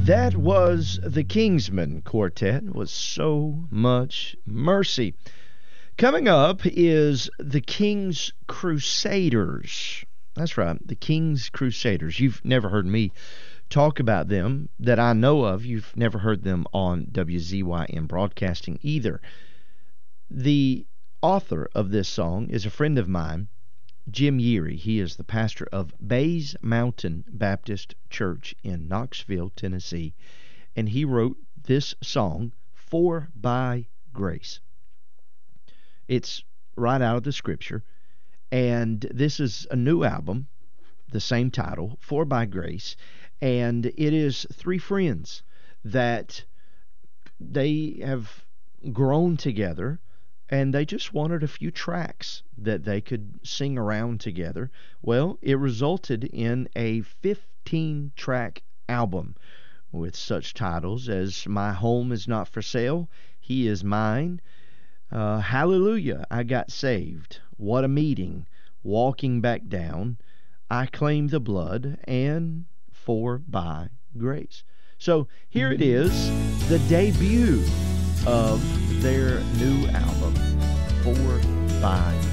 That was the Kingsmen Quartet with So Much Mercy. Coming up is the King's Crusaders. That's right, the King's Crusaders. You've never heard me talk about them that I know of. You've never heard them on WZYM Broadcasting either. The author of this song is a friend of mine, Jim Yeary. He is the pastor of Bays Mountain Baptist Church in Knoxville, Tennessee, and he wrote this song, For by Grace. It's right out of the scripture, and this is a new album, the same title, For by Grace, and it is three friends that they have grown together, and they just wanted a few tracks that they could sing around together. Well, it resulted in a 15-track album with such titles as My Home Is Not for Sale, He Is Mine, Hallelujah, I Got Saved, What a Meeting, Walking Back Down, I Claim the Blood, and For by Grace. So here it is, the debut of their new album, For by